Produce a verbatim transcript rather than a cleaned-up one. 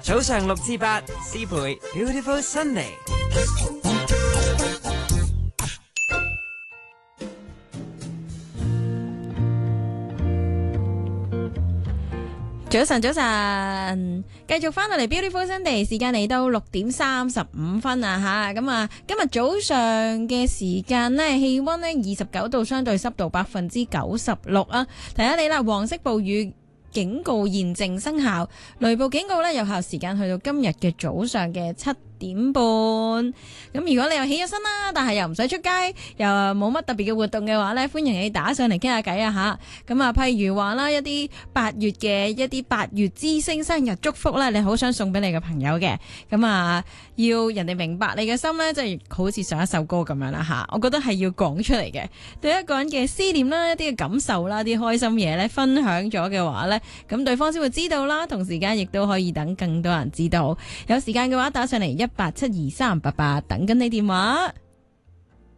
早上六至八，詩培 Beautiful Sunday。 早晨，早晨，繼續翻到嚟 Beautiful Sunday， 時間嚟到六點三十五分啊吓，咁啊，今日早上嘅時間呢，氣溫呢二十九度，相對濕度百分之九十六啊。提下你啦，黃色暴雨警告現正生效，雷暴警告呢有效時間去到今日嘅早上嘅七點半。咁如果你又起咗身啦，但係又唔使出街，又冇乜特別嘅活動嘅話呢，歡迎你打上嚟傾下偈啊吓。咁啊，譬如話啦，一啲八月嘅一啲八月之星生日祝福呢，你好想送俾你嘅朋友嘅，咁啊，要人哋明白你嘅心呢，即係好似上一首歌咁樣啦吓。我覺得係要講出嚟嘅，對一個人嘅思念啦，一啲嘅感受啦，啲開心嘢呢，分享咗嘅話呢，咁對方先會知道啦。同時間亦都可以等更多人知道。有時間嘅話，打上嚟一八七二三八八，等緊你電話。